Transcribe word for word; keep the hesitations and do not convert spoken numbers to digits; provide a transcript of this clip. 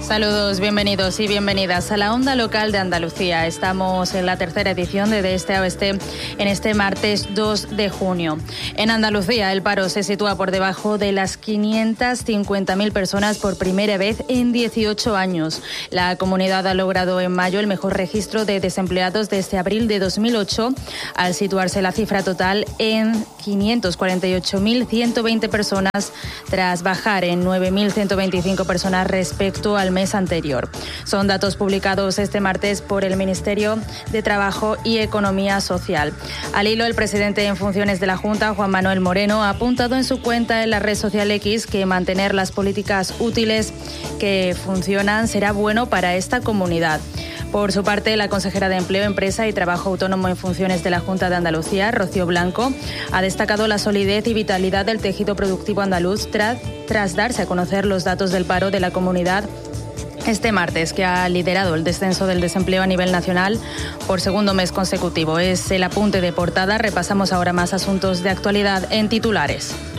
Saludos, bienvenidos y bienvenidas a la Onda Local de Andalucía. Estamos en la tercera edición de De Este a Oeste en este martes dos de junio. En Andalucía el paro se sitúa por debajo de las quinientas cincuenta mil personas por primera vez en dieciocho años. La comunidad ha logrado en mayo el mejor registro de desempleados desde abril de dos mil ocho, al situarse la cifra total en quinientas cuarenta y ocho mil ciento veinte personas, tras bajar en nueve mil ciento veinticinco personas respecto al mes anterior. Son datos publicados este martes por el Ministerio de Trabajo y Economía Social. Al hilo, el presidente en funciones de la Junta, Juan Manuel Moreno, ha apuntado en su cuenta en la red social X que mantener las políticas útiles que funcionan será bueno para esta comunidad. Por su parte, la consejera de Empleo, Empresa y Trabajo Autónomo en funciones de la Junta de Andalucía, Rocío Blanco, ha destacado la solidez y vitalidad del tejido productivo andaluz tras, tras darse a conocer los datos del paro de la comunidad este martes, que ha liderado el descenso del desempleo a nivel nacional por segundo mes consecutivo. Es el apunte de portada. Repasamos ahora más asuntos de actualidad en titulares.